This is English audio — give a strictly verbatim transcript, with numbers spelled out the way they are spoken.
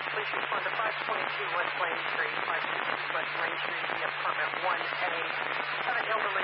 Please respond to five twenty-two West Lane Street, five twenty-two West Lane Street, the apartment one A. An elderly